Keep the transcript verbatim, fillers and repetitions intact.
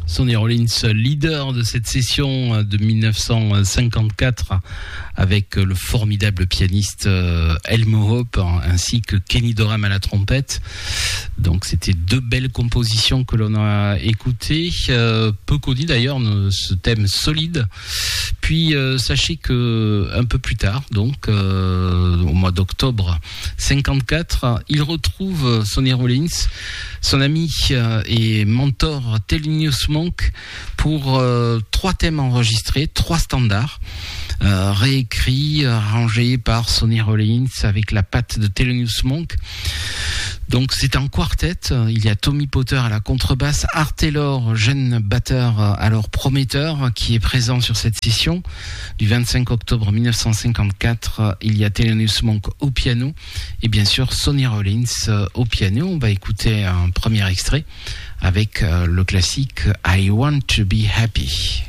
Sonny Rollins, leader de cette session de dix-neuf cent cinquante-quatre, avec le formidable pianiste Elmo Hope, ainsi que Kenny Dorham à la trompette. Donc c'était deux belles compositions que l'on a écoutées, euh, peu connues d'ailleurs, ce thème solide. Puis euh, sachez que un peu plus tard, donc euh, au mois d'octobre cinquante-quatre, il retrouve Sonny Rollins, son ami euh, et mentor Thelonious Monk, pour euh, trois thèmes enregistrés, trois standards, euh, réécrits, arrangés par Sonny Rollins avec la patte de Thelonious Monk. Donc c'est en quartet, il y a Tommy Potter à la contrebasse, Art Taylor, jeune batteur alors prometteur, qui est présent sur cette session du vingt-cinq octobre dix-neuf cent cinquante-quatre. Il y a Thelonious Monk au piano et bien sûr Sonny Rollins au piano. On va écouter un premier extrait avec le classique I Want to Be Happy.